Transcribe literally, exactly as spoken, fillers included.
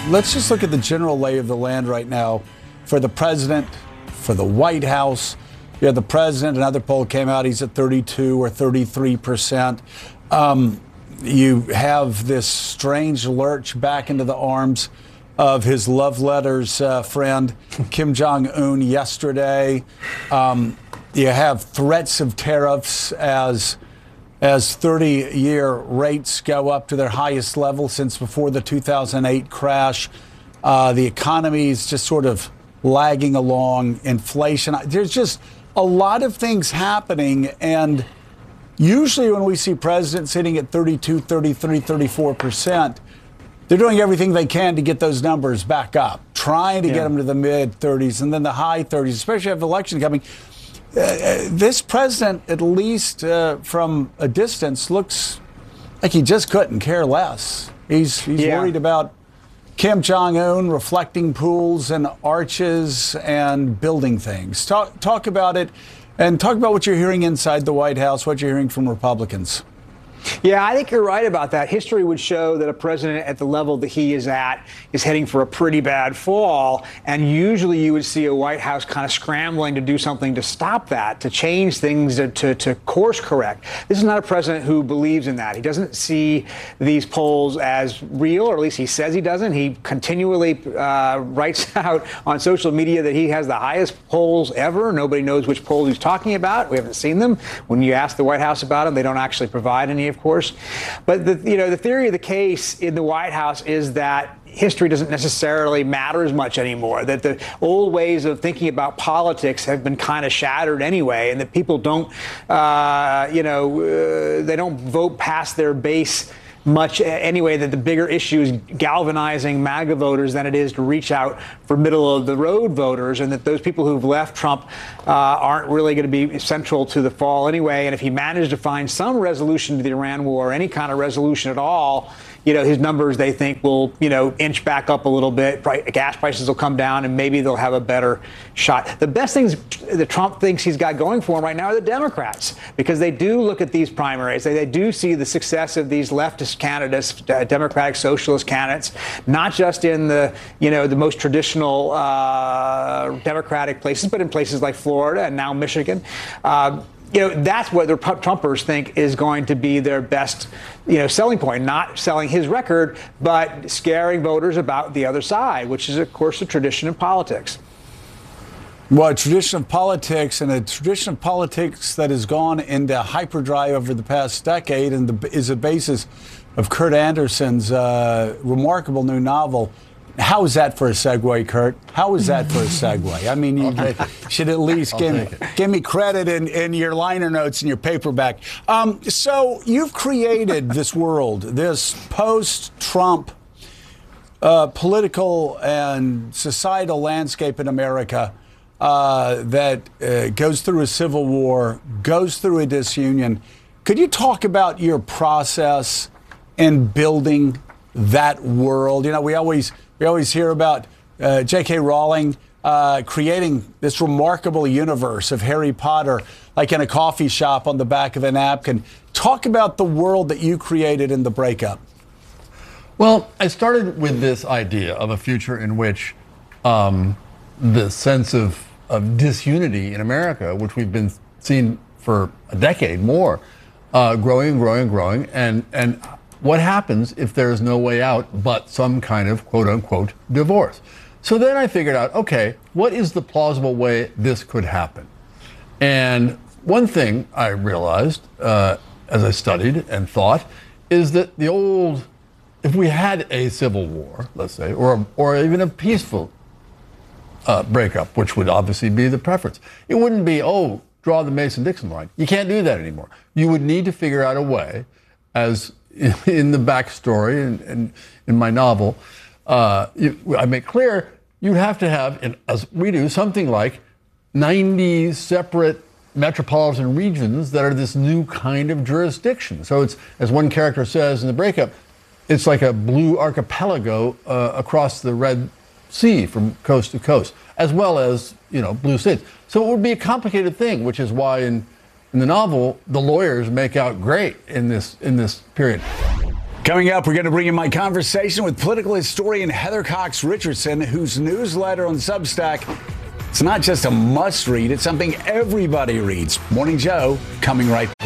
let's just look at the general lay of the land right now for the president, for the White House. You have the president, another poll came out, he's at thirty-two or thirty-three percent. Um, you have this strange lurch back into the arms of his love letters uh, friend, Kim Jong-un, yesterday. Um, you have threats of tariffs as as thirty-year rates go up to their highest level since before the two thousand eight crash. Uh, the economy is just sort of lagging along. Inflation. There's just a lot of things happening. And usually when we see presidents sitting at thirty-two, thirty-three, thirty-four percent, they're doing everything they can to get those numbers back up, trying to yeah. get them to the mid thirties and then the high thirties, especially after the election coming. Uh, this president, at least uh, from a distance, looks like he just couldn't care less. He's he's yeah. worried about Kim Jong-un reflecting pools and arches and building things. Talk talk about it, and talk about what you're hearing inside the White House, what you're hearing from Republicans. Yeah, I think you're right about that. History would show that a president at the level that he is at is heading for a pretty bad fall. And usually you would see a White House kind of scrambling to do something to stop that, to change things, to, to, to course correct. This is not a president who believes in that. He doesn't see these polls as real, or at least he says he doesn't. He continually uh, writes out on social media that he has the highest polls ever. Nobody knows which polls he's talking about. We haven't seen them. When you ask the White House about them, they don't actually provide any, of course. But the, you know, the theory of the case in the White House is that history doesn't necessarily matter as much anymore, that the old ways of thinking about politics have been kind of shattered anyway, and that people don't, uh, you know, uh, they don't vote past their base much anyway, that the bigger issue is galvanizing MAGA voters than it is to reach out for middle-of-the-road voters, and that those people who've left Trump uh, aren't really going to be central to the fall anyway. And if he managed to find some resolution to the Iran war, any kind of resolution at all, you know, his numbers, they think, will, you know, inch back up a little bit. Gas prices will come down, and maybe they'll have a better shot. The best things that Trump thinks he's got going for him right now are the Democrats, because they do look at these primaries. They, they do see the success of these leftist candidates, uh, Democratic socialist candidates, not just in the, you know, the most traditional uh, Democratic places, but in places like Florida and now Michigan. Uh, You know, that's what the Trumpers think is going to be their best, you know, selling point, not selling his record, but scaring voters about the other side, which is, of course, a tradition in politics. Well, a tradition of politics, and a tradition of politics that has gone into hyperdrive over the past decade, and the, is the basis of Kurt Andersen's uh, remarkable new novel. How is that for a segue, Kurt? How is that for a segue? I mean, you should at least give, give me credit in, in your liner notes in your paperback. Um, so you've created this world, this post-Trump uh, political and societal landscape in America uh, that uh, goes through a civil war, goes through a disunion. Could you talk about your process in building that world? You know, we always... We always hear about uh, J K Rowling uh, creating this remarkable universe of Harry Potter, like in a coffee shop on the back of a napkin. Talk about the world that you created in The Breakup. Well, I started with this idea of a future in which um, the sense of, of disunity in America, which we've been seeing for a decade more, uh, growing and growing and growing, and and. What happens if there's no way out but some kind of quote-unquote divorce? So then I figured out, okay, what is the plausible way this could happen? And one thing I realized uh, as I studied and thought is that the old, if we had a civil war, let's say, or, or even a peaceful uh, breakup, which would obviously be the preference, it wouldn't be, oh, draw the Mason-Dixon line. You can't do that anymore. You would need to figure out a way, as in the backstory and in, in, in my novel, uh, you, I make clear you'd have to have, in, as we do, something like ninety separate metropolitan regions that are this new kind of jurisdiction. So it's, as one character says in The Breakup, it's like a blue archipelago uh, across the Red Sea from coast to coast, as well as, you know, blue states. So it would be a complicated thing, which is why in In the novel, the lawyers make out great in this in this period. Coming up, we're going to bring in my conversation with political historian Heather Cox Richardson, whose newsletter on Substack, it's not just a must read, it's something everybody reads. Morning Joe, coming right back.